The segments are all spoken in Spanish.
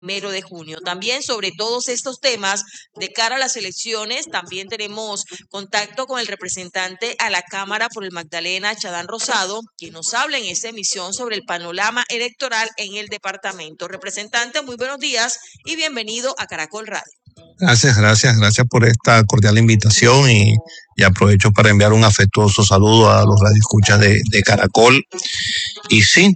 de junio. También sobre todos estos temas de cara a las elecciones, también tenemos contacto con el representante a la Cámara por el Magdalena, Chadán Rosado, quien nos habla en esta emisión sobre el panorama electoral en el departamento. Representante, muy buenos días y bienvenido a Caracol Radio. Gracias por esta cordial invitación y aprovecho para enviar un afectuoso saludo a los radioescuchas de Caracol. Y sí,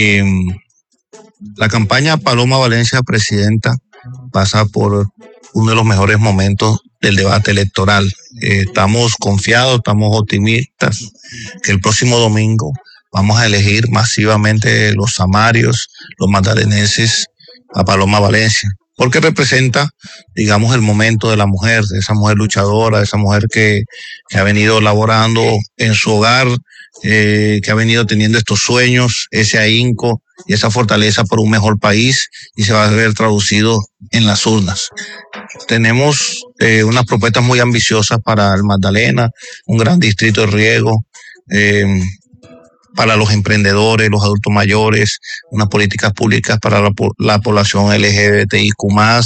la campaña Paloma Valencia Presidenta pasa por uno de los mejores momentos del debate electoral. Estamos confiados, estamos optimistas que el próximo domingo vamos a elegir masivamente los samarios, los magdalenenses a Paloma Valencia, porque representa, digamos, el momento de la mujer, de esa mujer luchadora, de esa mujer que ha venido laborando en su hogar, que ha venido teniendo estos sueños, ese ahínco y esa fortaleza por un mejor país, y se va a ver traducido en las urnas. Tenemos unas propuestas muy ambiciosas para el Magdalena, un gran distrito de riego, para los emprendedores, los adultos mayores, unas políticas públicas para la población LGBTIQ+,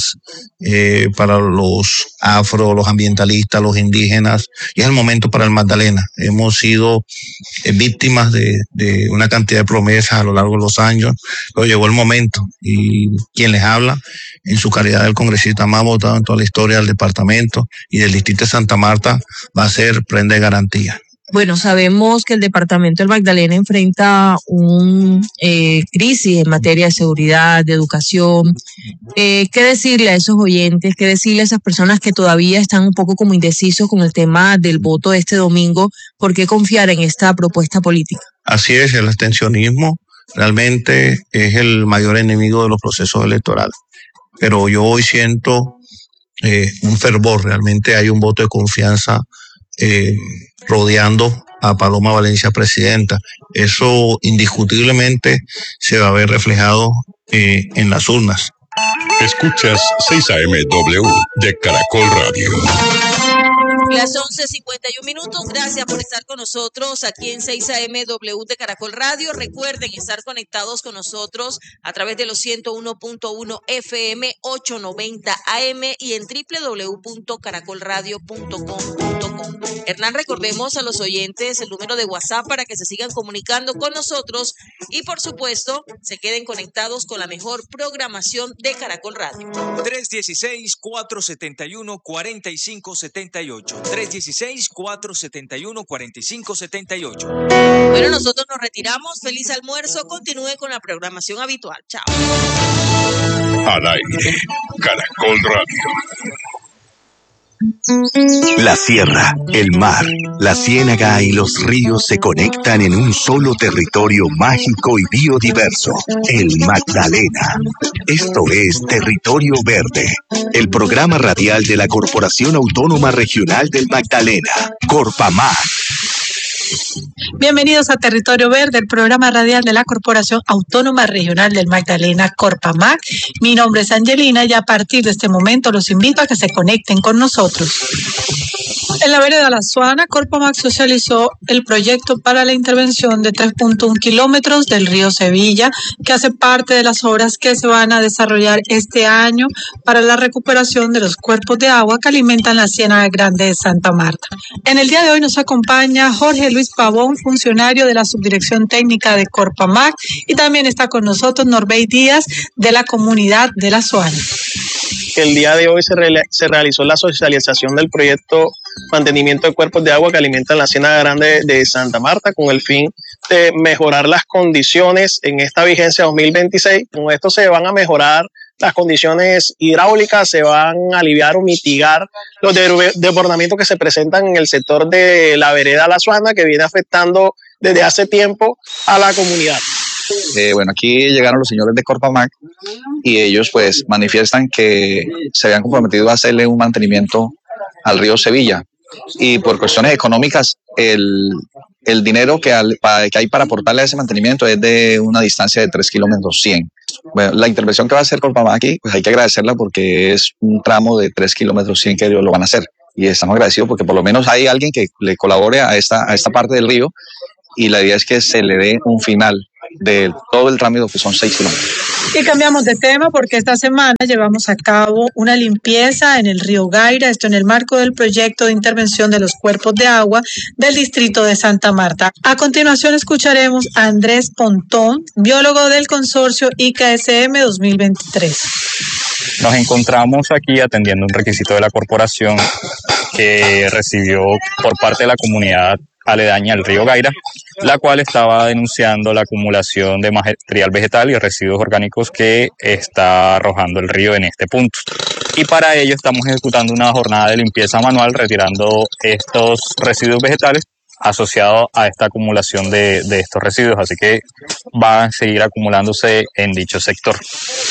para los afro, los ambientalistas, los indígenas, y es el momento para el Magdalena. Hemos sido víctimas de una cantidad de promesas a lo largo de los años, pero llegó el momento, y quien les habla, en su calidad del congresista más votado en toda la historia del departamento y del distrito de Santa Marta, va a ser prenda de garantía. Bueno, sabemos que el departamento del Magdalena enfrenta un crisis en materia de seguridad, de educación. ¿Qué decirle a esos oyentes, qué decirle a esas personas que todavía están un poco como indecisos con el tema del voto de este domingo? ¿Por qué confiar en esta propuesta política? Así es, el abstencionismo realmente es el mayor enemigo de los procesos electorales. Pero yo hoy siento un fervor, realmente hay un voto de confianza rodeando a Paloma Valencia Presidenta. Eso indiscutiblemente se va a ver reflejado en las urnas. Escuchas 6 AM-W de Caracol Radio. Las 11:51. Gracias por estar con nosotros aquí en 6 AM-W de Caracol Radio. Recuerden estar conectados con nosotros a través de los 101.1 FM, 890 AM y en www.caracolradio.com.co. Hernán, recordemos a los oyentes el número de WhatsApp para que se sigan comunicando con nosotros y, por supuesto, se queden conectados con la mejor programación de Caracol Radio. 316-471-4578. 316-471-4578. Bueno, nosotros nos retiramos. Feliz almuerzo. Continúe con la programación habitual. Chao. Al aire, Caracol Radio. La sierra, el mar, la ciénaga y los ríos se conectan en un solo territorio mágico y biodiverso, el Magdalena. Esto es Territorio Verde, el programa radial de la Corporación Autónoma Regional del Magdalena, Corpamag. Bienvenidos a Territorio Verde, el programa radial de la Corporación Autónoma Regional del Magdalena, Corpamag. Mi nombre es Angelina y a partir de este momento los invito a que se conecten con nosotros. En la vereda La Suana, Corpamag socializó el proyecto para la intervención de 3.1 kilómetros del río Sevilla, que hace parte de las obras que se van a desarrollar este año para la recuperación de los cuerpos de agua que alimentan la Ciénaga Grande de Santa Marta. En el día de hoy nos acompaña Jorge Luis Pavón, funcionario de la Subdirección Técnica de Corpamag, y también está con nosotros Norbey Díaz, de la comunidad de La Suana. El día de hoy se realizó la socialización del proyecto Mantenimiento de Cuerpos de Agua que alimentan la Ciénaga Grande de Santa Marta, con el fin de mejorar las condiciones en esta vigencia 2026. Con esto se van a mejorar las condiciones hidráulicas, se van a aliviar o mitigar los desbordamientos que se presentan en el sector de la vereda La Suana, que viene afectando desde hace tiempo a la comunidad. Bueno, aquí llegaron los señores de Corpamag y ellos pues manifiestan que se habían comprometido a hacerle un mantenimiento al río Sevilla, y por cuestiones económicas el dinero que hay para aportarle a ese mantenimiento es de una distancia de 3 kilómetros 100. Bueno, la intervención que va a hacer Corpamag aquí, pues hay que agradecerla porque es un tramo de 3 kilómetros 100 que ellos lo van a hacer, y estamos agradecidos porque por lo menos hay alguien que le colabore a esta parte del río, y la idea es que se le dé un final de todo el trámite, que son 6 kilómetros. Y cambiamos de tema porque esta semana llevamos a cabo una limpieza en el río Gaira, esto en el marco del proyecto de intervención de los cuerpos de agua del distrito de Santa Marta. A continuación escucharemos a Andrés Pontón, biólogo del consorcio IKSM 2023. Nos encontramos aquí atendiendo un requisito de la corporación que recibió por parte de la comunidad aledaña al río Gaira, la cual estaba denunciando la acumulación de material vegetal y residuos orgánicos que está arrojando el río en este punto. Y para ello estamos ejecutando una jornada de limpieza manual retirando estos residuos vegetales asociados a esta acumulación de estos residuos, así que van a seguir acumulándose en dicho sector.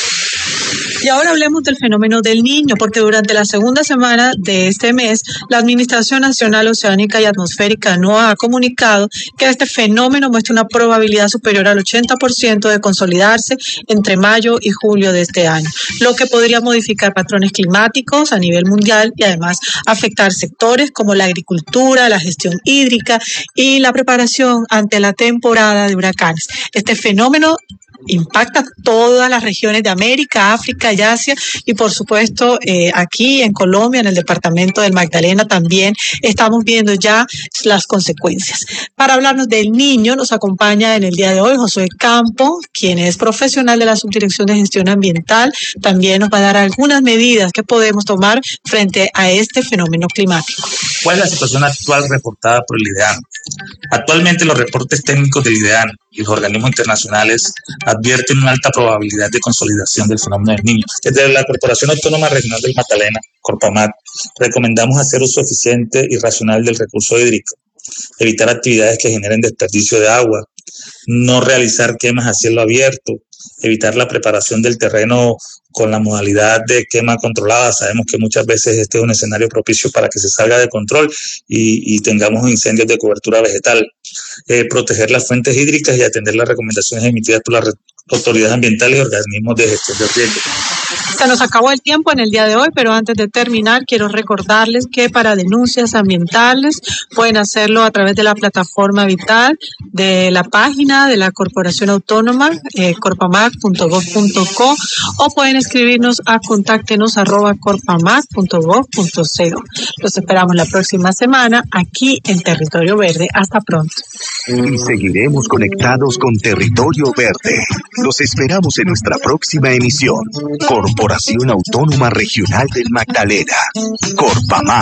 Y ahora hablemos del fenómeno del Niño, porque durante la segunda semana de este mes, la Administración Nacional Oceánica y Atmosférica NOAA ha comunicado que este fenómeno muestra una probabilidad superior al 80% de consolidarse entre mayo y julio de este año, lo que podría modificar patrones climáticos a nivel mundial y además afectar sectores como la agricultura, la gestión hídrica y la preparación ante la temporada de huracanes. Este fenómeno impacta todas las regiones de América, África y Asia, y por supuesto aquí en Colombia, en el departamento del Magdalena también estamos viendo ya las consecuencias. Para hablarnos del Niño nos acompaña en el día de hoy Josué Campo, quien es profesional de la Subdirección de Gestión Ambiental. También nos va a dar algunas medidas que podemos tomar frente a este fenómeno climático. ¿Cuál es la situación actual reportada por el IDEAN? Actualmente los reportes técnicos del IDEAN y los organismos internacionales advierten una alta probabilidad de consolidación del fenómeno del Niño. Desde la Corporación Autónoma Regional del Magdalena, Corpamag, recomendamos hacer uso eficiente y racional del recurso hídrico, evitar actividades que generen desperdicio de agua, no realizar quemas a cielo abierto, evitar la preparación del terreno con la modalidad de quema controlada. Sabemos que muchas veces este es un escenario propicio para que se salga de control y tengamos incendios de cobertura vegetal. Proteger las fuentes hídricas y atender las recomendaciones emitidas por las autoridades ambientales y organismos de gestión de riesgo. Se nos acabó el tiempo en el día de hoy, pero antes de terminar quiero recordarles que para denuncias ambientales pueden hacerlo a través de la plataforma Vital de la página de la Corporación Autónoma, corpamag.gov.co, o pueden escribirnos a contáctenos@corpamag.gov.co. Los esperamos la próxima semana aquí en Territorio Verde. Hasta pronto. Y seguiremos conectados con Territorio Verde. Los esperamos en nuestra próxima emisión. Corporación Autónoma Regional del Magdalena. Corpamag.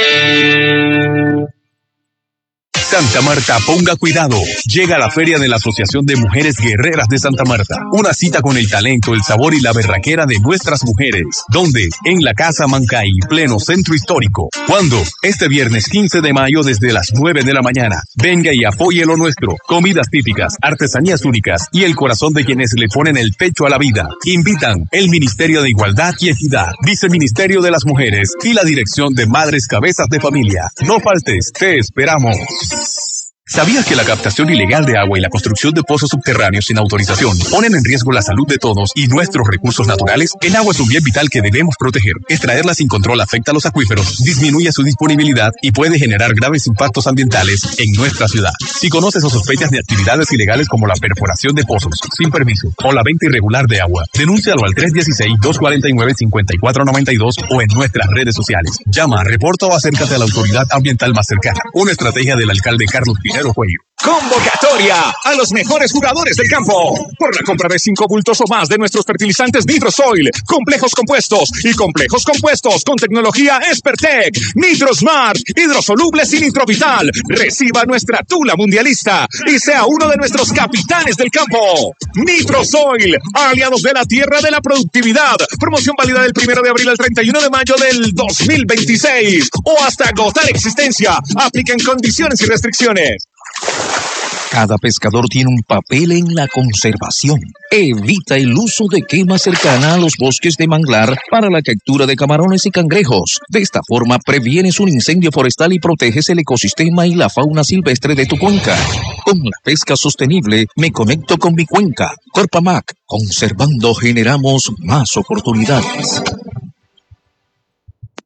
Santa Marta, ponga cuidado. Llega la Feria de la Asociación de Mujeres Guerreras de Santa Marta. Una cita con el talento, el sabor y la berraquera de nuestras mujeres. ¿Dónde? En la Casa Mancay, pleno centro histórico. ¿Cuándo? Este viernes 15 de mayo desde las 9 de la mañana. Venga y apoye lo nuestro. Comidas típicas, artesanías únicas y el corazón de quienes le ponen el pecho a la vida. Invitan el Ministerio de Igualdad y Equidad, Viceministerio de las Mujeres y la Dirección de Madres Cabezas de Familia. No faltes, te esperamos. ¿Sabías que la captación ilegal de agua y la construcción de pozos subterráneos sin autorización ponen en riesgo la salud de todos y nuestros recursos naturales? El agua es un bien vital que debemos proteger. Extraerla sin control afecta a los acuíferos, disminuye su disponibilidad y puede generar graves impactos ambientales en nuestra ciudad. Si conoces o sospechas de actividades ilegales como la perforación de pozos sin permiso o la venta irregular de agua, denúncialo al 316-249-5492 o en nuestras redes sociales. Llama, reporta o acércate a la autoridad ambiental más cercana. Una estrategia del alcalde Carlos Pineda. Convocatoria a los mejores jugadores del campo. Por la compra de 5 bultos o más de nuestros fertilizantes Nitrosoil, complejos compuestos y complejos compuestos con tecnología Espertec, Nitrosmart, hidrosolubles y Nitrovital. Reciba nuestra tula mundialista y sea uno de nuestros capitanes del campo. Nitrosoil, aliados de la tierra de la productividad. Promoción válida del 1 de abril al 31 de mayo del 2026 o hasta agotar existencia. Apliquen condiciones y restricciones. Cada pescador tiene un papel en la conservación. Evita el uso de quema cercana a los bosques de manglar para la captura de camarones y cangrejos. De esta forma previenes un incendio forestal y proteges el ecosistema y la fauna silvestre de tu cuenca. Con la pesca sostenible me conecto con mi cuenca. Corpamag, conservando generamos más oportunidades.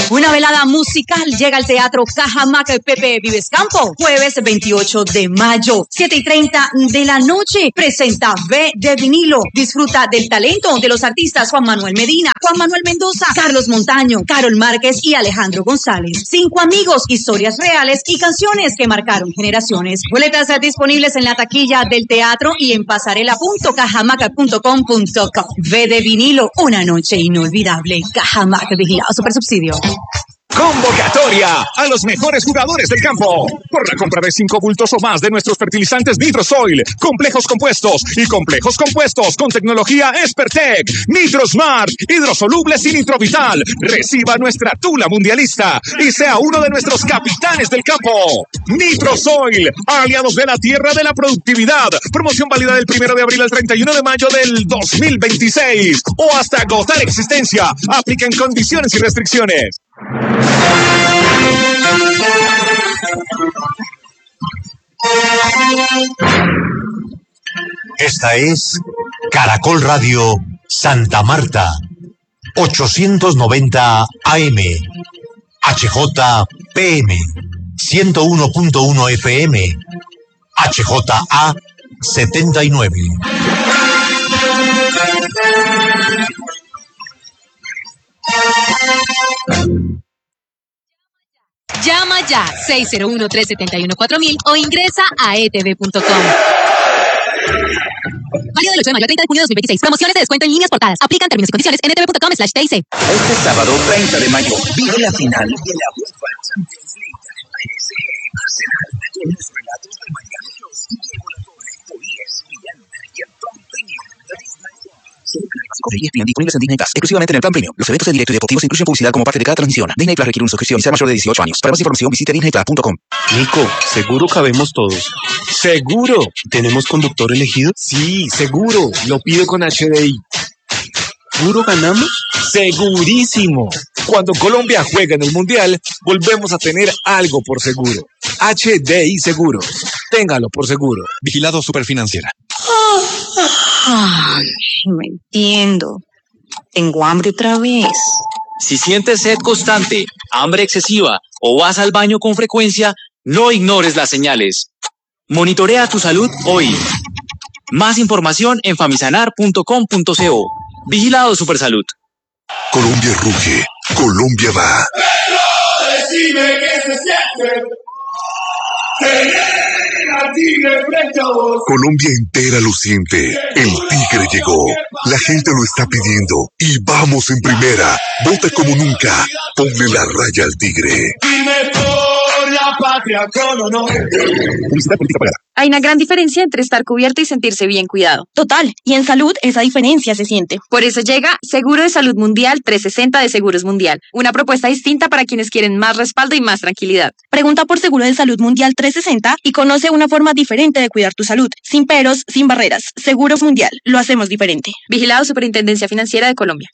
Una velada musical llega al Teatro Cajamarca Pepe Vives Campo, jueves 28 de mayo, 7:30 de la noche. Presenta V de Vinilo. Disfruta del talento de los artistas Juan Manuel Medina, Juan Manuel Mendoza, Carlos Montaño, Carol Márquez y Alejandro González. 5 amigos, historias reales y canciones que marcaron generaciones. Boletas disponibles en la taquilla del teatro y en pasarela.cajamarca.com.co. V de Vinilo, una noche inolvidable. Cajamarca, vigilado Supersubsidio. Convocatoria a los mejores jugadores del campo. Por la compra de 5 bultos o más de nuestros fertilizantes Nitrosoil, complejos compuestos y complejos compuestos con tecnología Espertec, Nitrosmart, hidrosolubles y Nitrovital. Reciba nuestra tula mundialista y sea uno de nuestros capitanes del campo. Nitrosoil, aliados de la tierra de la productividad. Promoción válida del 1 de abril al 31 de mayo del 2026 o hasta agotar existencia. Aplica en condiciones y restricciones. Esta es Caracol Radio Santa Marta, 890 AM, HJPM, 101.1 FM, HJA 79. Llama ya 601-371-4000 o ingresa a etv.com. Válido del 8 de mayo al 30 de junio de 2026. Promociones de descuento en líneas portadas. Aplican términos y condiciones en etv.com/TIC. Este sábado 30 de mayo vive la final de la UEFA Champions League. PSG Arsenal con los relatos de Mariano Cruz, Diego Latorre, Elías Millán y Antón Peña. La Disney Plus. De ESPN disponibles en Disney Plus, exclusivamente en el plan premium. Los eventos en directo y deportivos incluyen publicidad como parte de cada transmisión. Disney Plus requiere una suscripción y ser mayor de 18 años. Para más información visite disneyplus.com. Nico, ¿seguro cabemos todos? ¡Seguro! ¿Tenemos conductor elegido? Sí, seguro. Lo pido con HDI. ¿Seguro ganamos? ¡Segurísimo! Cuando Colombia juega en el Mundial, volvemos a tener algo por seguro. HDI Seguros. Téngalo por seguro. Vigilado Superfinanciera. Ay, no entiendo. Tengo hambre otra vez. Si sientes sed constante, hambre excesiva o vas al baño con frecuencia, no ignores las señales. Monitorea tu salud hoy. Más información en famisanar.com.co. Vigilado Supersalud. Colombia ruge, Colombia va. Decime que se siente. Colombia entera lo siente. El Tigre llegó. La gente lo está pidiendo. Y vamos en primera. Vota como nunca. Ponle la raya al Tigre. Dime por la patria con honor. Publicidad política pagada. Hay una gran diferencia entre estar cubierto y sentirse bien cuidado. Total, y en salud esa diferencia se siente. Por eso llega Seguro de Salud Mundial 360 de Seguros Mundial, una propuesta distinta para quienes quieren más respaldo y más tranquilidad. Pregunta por Seguro de Salud Mundial 360 y conoce una forma diferente de cuidar tu salud, sin peros, sin barreras. Seguros Mundial, lo hacemos diferente. Vigilado Superintendencia Financiera de Colombia.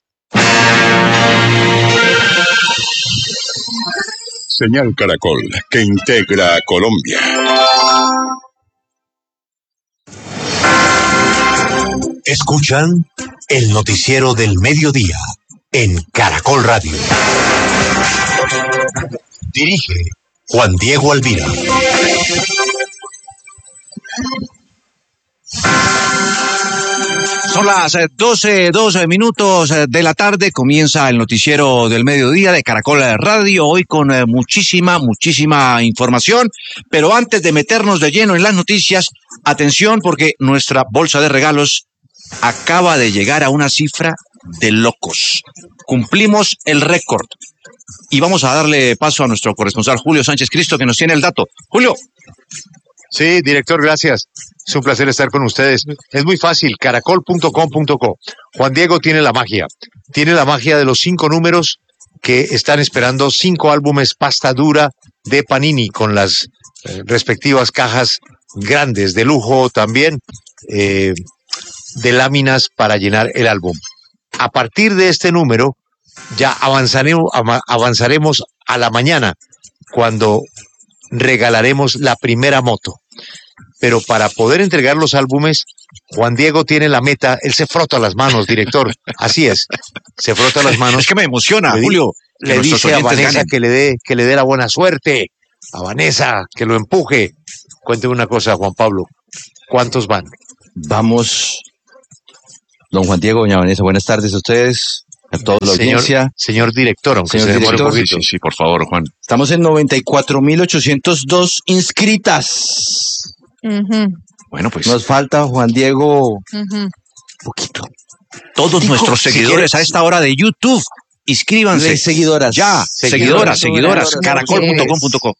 Señal Caracol, que integra a Colombia. Escuchan el noticiero del mediodía en Caracol Radio. Dirige Juan Diego Alvira. Son las 12 minutos de la tarde. Comienza el noticiero del mediodía de Caracol Radio. Hoy con muchísima información. Pero antes de meternos de lleno en las noticias, atención porque nuestra bolsa de regalos acaba de llegar a una cifra de locos. Cumplimos el récord. Y vamos a darle paso a nuestro corresponsal Julio Sánchez Cristo, que nos tiene el dato. Julio. Sí, director, gracias. Es un placer estar con ustedes. Es muy fácil, caracol.com.co. Juan Diego tiene la magia. Tiene la magia de los 5 números que están esperando 5 álbumes pasta dura de Panini con las respectivas cajas grandes, de lujo también, de láminas para llenar el álbum. A partir de este número ya avanzaremos a la mañana, cuando regalaremos la primera moto. Pero para poder entregar los álbumes, Juan Diego tiene la meta. Él se frota las manos, director. Así es, se frota las manos. Es que me emociona, Julio. le dice a Vanessa que le dé la buena suerte. A Vanessa, que lo empuje. Cuénteme una cosa, Juan Pablo. ¿Cuántos van? Vamos, don Juan Diego, doña Vanessa, buenas tardes a ustedes, a toda la audiencia. Señor director, aunque se demore un poquito. Sí, por favor, Juan. Estamos en 94.802 inscritas. Bueno, pues nos falta, Juan Diego, poquito. Todos nuestros seguidores a esta hora de YouTube, inscríbanse. Seguidoras. Ya, seguidoras, caracol.com.co.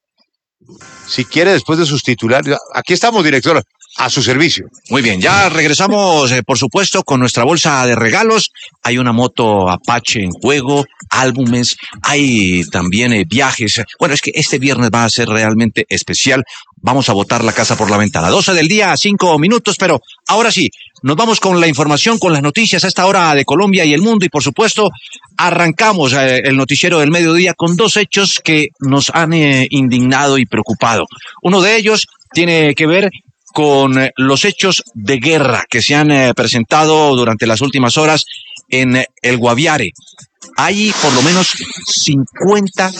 Si quiere, después de sus titulares, aquí estamos, director, a su servicio. Muy bien, ya regresamos, por supuesto, con nuestra bolsa de regalos. Hay una moto Apache en juego, álbumes, hay también viajes. Bueno, es que este viernes va a ser realmente especial. Vamos a botar la casa por la ventana. 12 del día, 5 minutos, pero ahora sí, nos vamos con la información, con las noticias a esta hora de Colombia y el mundo. Y por supuesto, arrancamos el noticiero del mediodía con dos hechos que nos han indignado y preocupado. Uno de ellos tiene que ver con los hechos de guerra que se han presentado durante las últimas horas en el Guaviare. Hay por lo menos 50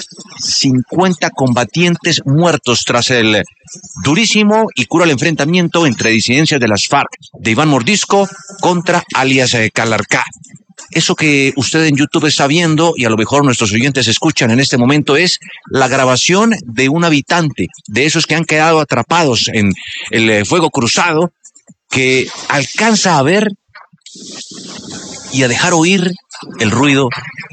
combatientes muertos tras el durísimo y cruel enfrentamiento entre disidencias de las FARC de Iván Mordisco contra alias Calarcá. Eso que usted en YouTube está viendo y a lo mejor nuestros oyentes escuchan en este momento es la grabación de un habitante, de esos que han quedado atrapados en el fuego cruzado, que alcanza a ver y a dejar oír el ruido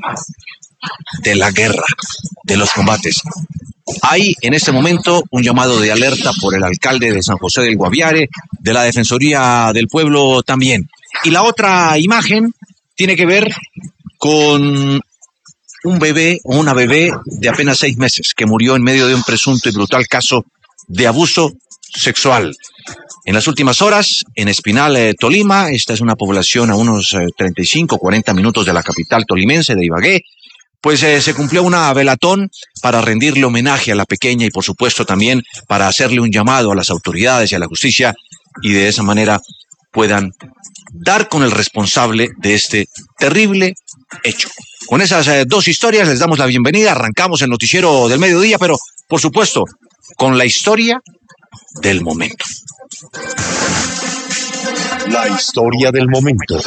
de la guerra, de los combates. Hay en este momento un llamado de alerta por el alcalde de San José del Guaviare, de la Defensoría del Pueblo también. Y la otra imagen tiene que ver con un bebé o una bebé de apenas 6 meses que murió en medio de un presunto y brutal caso de abuso sexual. En las últimas horas, en Espinal, Tolima, esta es una población a unos 35-40 minutos de la capital tolimense de Ibagué, pues se cumplió una velatón para rendirle homenaje a la pequeña y por supuesto también para hacerle un llamado a las autoridades y a la justicia y de esa manera puedan dar con el responsable de este terrible hecho. Con esas dos historias les damos la bienvenida, arrancamos el noticiero del mediodía, pero por supuesto con la historia del momento. La historia del momento.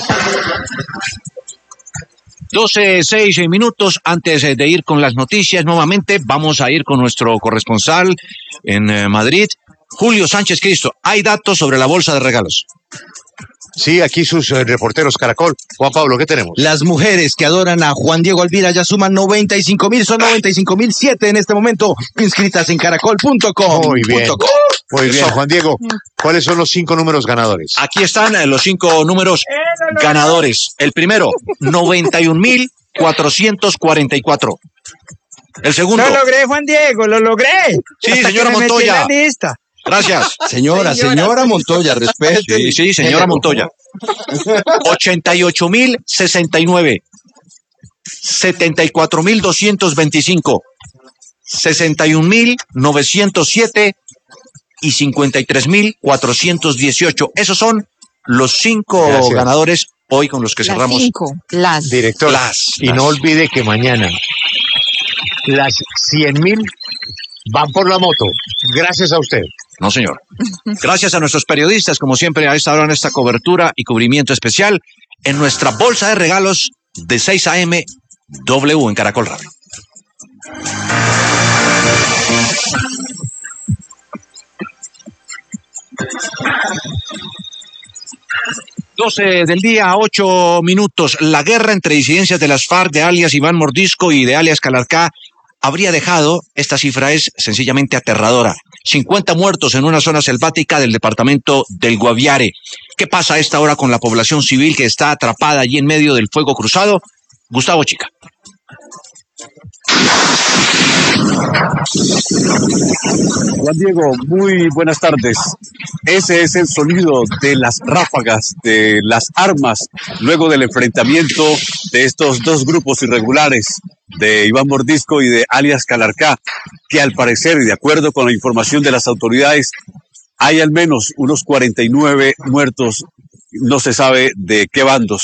12:06 minutos antes de ir con las noticias. Nuevamente vamos a ir con nuestro corresponsal en Madrid, Julio Sánchez Cristo. Hay datos sobre la bolsa de regalos. Sí, aquí sus reporteros Caracol. Juan Pablo, ¿qué tenemos? Las mujeres que adoran a Juan Diego Alvira ya suman 95,000, son 95,007 en este momento inscritas en caracol.com. Muy bien, muy bien, Juan Diego. ¿Cuáles son los 5 números ganadores? Aquí están los 5 números ganadores. El primero, 91,444. El segundo. Lo logré, Juan Diego, lo logré. Sí, señora Montoya. Gracias. Señora Montoya, respete. Sí, señora Montoya. 88,069. 74,225. 61,907 y 53,418. Esos son los 5 ganadores hoy con los que cerramos. Director, y no olvide que mañana las 100,000 van por la moto. Gracias a usted. No, señor. Gracias a nuestros periodistas, como siempre, a esta hora en esta cobertura y cubrimiento especial en nuestra bolsa de regalos de 6 a.m. W en Caracol Radio. Doce del día, 8 minutos. La guerra entre disidencias de las FARC de alias Iván Mordisco y de alias Calarcá habría dejado, esta cifra es sencillamente aterradora, 50 muertos en una zona selvática del departamento del Guaviare. ¿Qué pasa a esta hora con la población civil que está atrapada allí en medio del fuego cruzado? Gustavo Chica. Juan Diego, muy buenas tardes. Ese es el sonido de las ráfagas, de las armas, luego del enfrentamiento de estos dos grupos irregulares, de Iván Mordisco y de alias Calarcá, que al parecer, y de acuerdo con la información de las autoridades, hay al menos unos 49 muertos, no se sabe de qué bandos.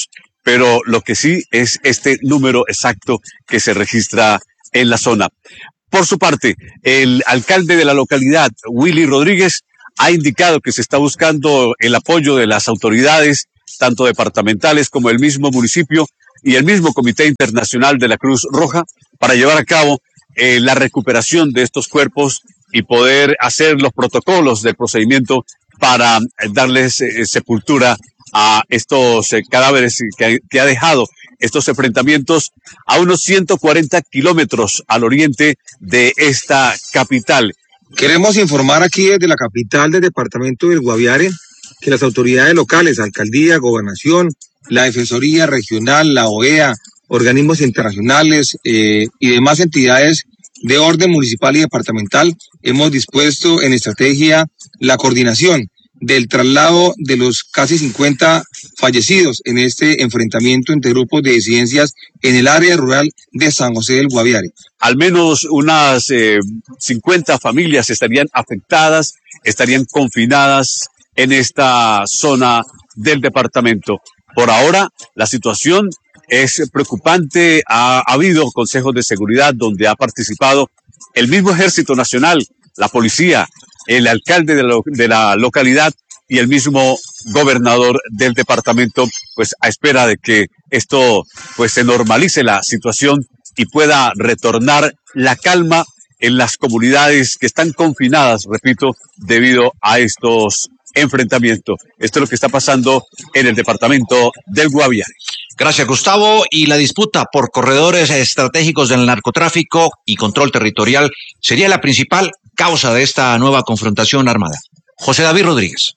pero lo que sí es este número exacto que se registra en la zona. Por su parte, el alcalde de la localidad, Willy Rodríguez, ha indicado que se está buscando el apoyo de las autoridades, tanto departamentales como el mismo municipio y el mismo Comité Internacional de la Cruz Roja, para llevar a cabo la recuperación de estos cuerpos y poder hacer los protocolos del procedimiento para darles sepultura a estos cadáveres que ha dejado estos enfrentamientos a unos 140 kilómetros al oriente de esta capital. Queremos informar aquí desde la capital del departamento del Guaviare que las autoridades locales, alcaldía, gobernación, la Defensoría Regional, la OEA, organismos internacionales y demás entidades de orden municipal y departamental, hemos dispuesto en estrategia la coordinación del traslado de los casi 50 fallecidos en este enfrentamiento entre grupos de disidencias en el área rural de San José del Guaviare. Al menos unas 50 familias estarían afectadas, estarían confinadas en esta zona del departamento. Por ahora, la situación es preocupante. Ha habido consejos de seguridad donde ha participado el mismo Ejército Nacional, la policía, el alcalde de la localidad y el mismo gobernador del departamento, pues a espera de que esto pues se normalice la situación y pueda retornar la calma en las comunidades que están confinadas, repito, debido a estos enfrentamientos. Esto es lo que está pasando en el departamento del Guaviare. Gracias, Gustavo. Y la disputa por corredores estratégicos del narcotráfico y control territorial sería la principal causa de esta nueva confrontación armada. José David Rodríguez.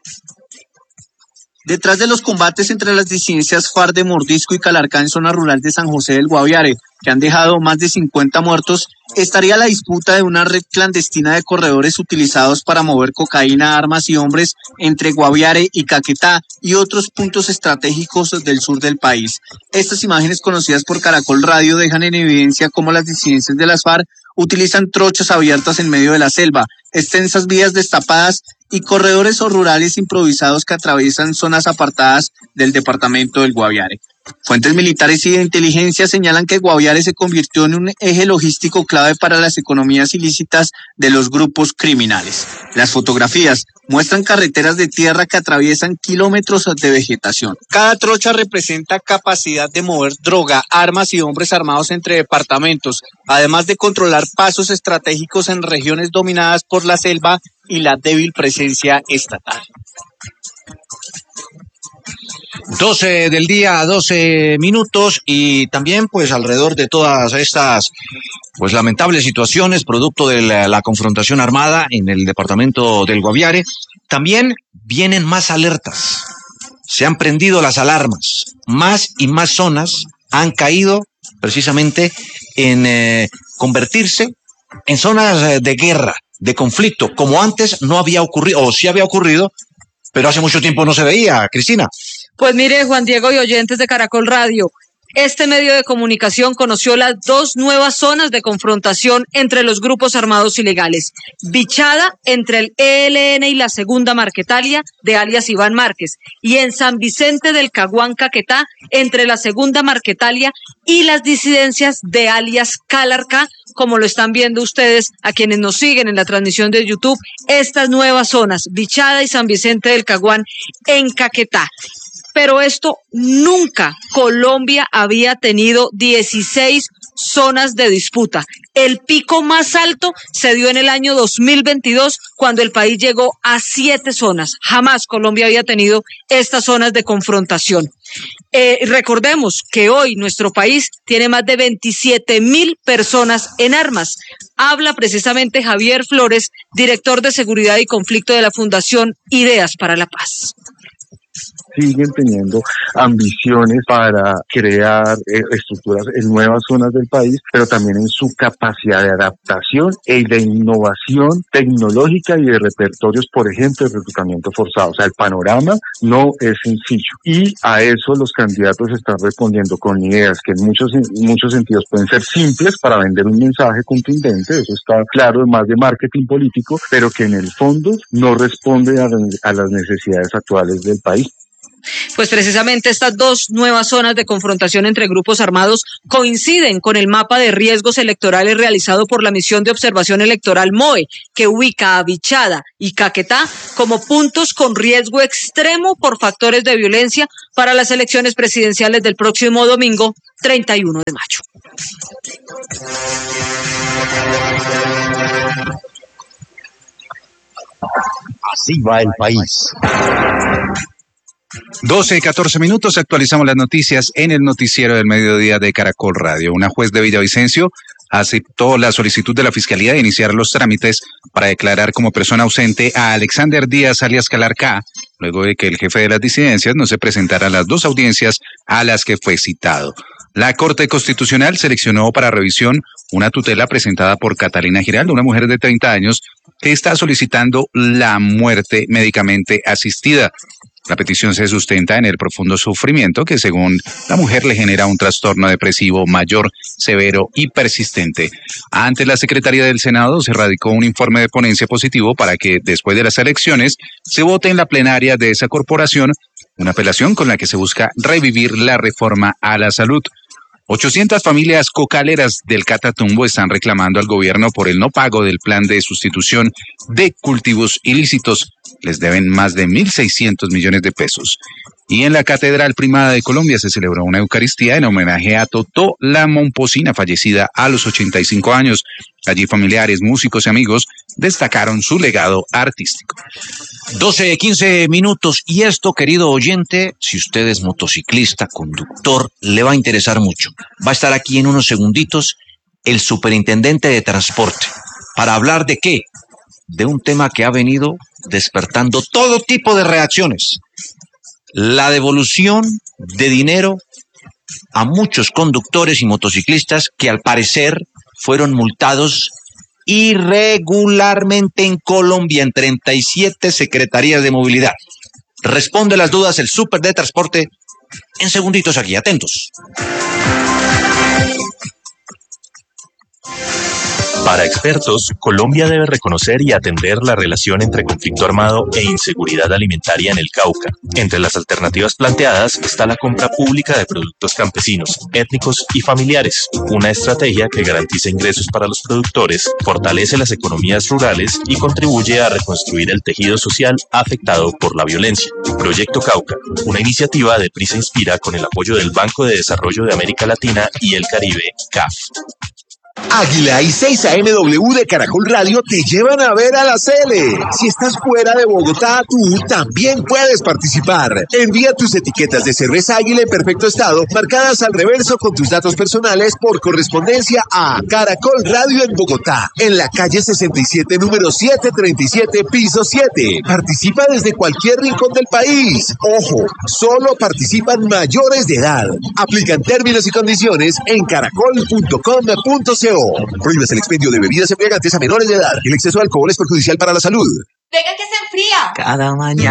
Detrás de los combates entre las disidencias FARC de Mordisco y Calarcá en zona rural de San José del Guaviare, que han dejado más de 50 muertos, estaría la disputa de una red clandestina de corredores utilizados para mover cocaína, armas y hombres entre Guaviare y Caquetá y otros puntos estratégicos del sur del país. Estas imágenes conocidas por Caracol Radio dejan en evidencia cómo las disidencias de las FARC utilizan trochas abiertas en medio de la selva, extensas vías destapadas y corredores o rurales improvisados que atraviesan zonas apartadas del departamento del Guaviare. Fuentes militares y de inteligencia señalan que Guaviare se convirtió en un eje logístico clave para las economías ilícitas de los grupos criminales. Las fotografías muestran carreteras de tierra que atraviesan kilómetros de vegetación. Cada trocha representa capacidad de mover droga, armas y hombres armados entre departamentos, además de controlar pasos estratégicos en regiones dominadas por la selva y la débil presencia estatal. 12 del día, 12 minutos, y también pues alrededor de todas estas pues lamentables situaciones producto de la confrontación armada en el departamento del Guaviare, también vienen más alertas. Se han prendido las alarmas. Más y más zonas han caído precisamente en convertirse en zonas de guerra, de conflicto, como antes no había ocurrido, o sí había ocurrido, pero hace mucho tiempo no se veía, Cristina. Pues mire, Juan Diego y oyentes de Caracol Radio, este medio de comunicación conoció las dos nuevas zonas de confrontación entre los grupos armados ilegales. Bichada entre el ELN y la Segunda Marquetalia de alias Iván Márquez, y en San Vicente del Caguán, Caquetá, entre la Segunda Marquetalia y las disidencias de alias Calarcá, como lo están viendo ustedes a quienes nos siguen en la transmisión de YouTube, estas nuevas zonas, Bichada y San Vicente del Caguán en Caquetá. Pero esto nunca Colombia había tenido 16 zonas de disputa. El pico más alto se dio en el año 2022, cuando el país llegó a 7 zonas. Jamás Colombia había tenido estas zonas de confrontación. Recordemos que hoy nuestro país tiene más de 27.000 personas en armas. Habla precisamente Javier Flores, director de Seguridad y Conflicto de la Fundación Ideas para la Paz. Siguen teniendo ambiciones para crear estructuras en nuevas zonas del país, pero también en su capacidad de adaptación y de innovación tecnológica y de repertorios, por ejemplo, de reclutamiento forzado. O sea, el panorama no es sencillo, y a eso los candidatos están respondiendo con ideas que en muchos sentidos pueden ser simples para vender un mensaje contundente, eso está claro, más de marketing político, pero que en el fondo no responde a las necesidades actuales del país. Pues precisamente estas dos nuevas zonas de confrontación entre grupos armados coinciden con el mapa de riesgos electorales realizado por la Misión de Observación Electoral MOE, que ubica a Bichada y Caquetá como puntos con riesgo extremo por factores de violencia para las elecciones presidenciales del próximo domingo 31 de mayo. Así va el país. 12:14 minutos, actualizamos las noticias en el noticiero del mediodía de Caracol Radio. Una juez de Villavicencio aceptó la solicitud de la Fiscalía de iniciar los trámites para declarar como persona ausente a Alexander Díaz alias Calarcá, luego de que el jefe de las disidencias no se presentara a las dos audiencias a las que fue citado. La Corte Constitucional seleccionó para revisión una tutela presentada por Catalina Giraldo, una mujer de 30 años que está solicitando la muerte médicamente asistida. La petición se sustenta en el profundo sufrimiento que, según la mujer, le genera un trastorno depresivo mayor, severo y persistente. Ante la Secretaría del Senado se radicó un informe de ponencia positivo para que, después de las elecciones, se vote en la plenaria de esa corporación una apelación con la que se busca revivir la reforma a la salud. 800 familias cocaleras del Catatumbo están reclamando al gobierno por el no pago del plan de sustitución de cultivos ilícitos. Les deben más de 1.600 millones de pesos. Y en la Catedral Primada de Colombia se celebró una Eucaristía en homenaje a Totó la Momposina, fallecida a los 85 años. Allí familiares, músicos y amigos destacaron su legado artístico. 12:15 minutos. Y esto, querido oyente, si usted es motociclista, conductor, le va a interesar mucho. Va a estar aquí en unos segunditos el superintendente de transporte. ¿Para hablar de qué? De un tema que ha venido despertando todo tipo de reacciones. La devolución de dinero a muchos conductores y motociclistas que al parecer fueron multados irregularmente en Colombia en 37 secretarías de movilidad. Responde las dudas el súper de transporte en segunditos aquí, atentos. Para expertos, Colombia debe reconocer y atender la relación entre conflicto armado e inseguridad alimentaria en el Cauca. Entre las alternativas planteadas está la compra pública de productos campesinos, étnicos y familiares, una estrategia que garantiza ingresos para los productores, fortalece las economías rurales y contribuye a reconstruir el tejido social afectado por la violencia. Proyecto Cauca, una iniciativa de Prisa Inspira con el apoyo del Banco de Desarrollo de América Latina y el Caribe, CAF. Águila y 6AMW de Caracol Radio te llevan a ver a la Cele. Si estás fuera de Bogotá, tú también puedes participar. Envía tus etiquetas de cerveza Águila en perfecto estado, marcadas al reverso con tus datos personales por correspondencia a Caracol Radio en Bogotá, en la calle 67, número 737, piso 7. Participa desde cualquier rincón del país. Ojo, solo participan mayores de edad. Aplican términos y condiciones en caracol.com.co. Prohíbes el expendio de bebidas embriagantes a menores de edad. El exceso de alcohol es perjudicial para la salud. Venga que se enfría. Cada mañana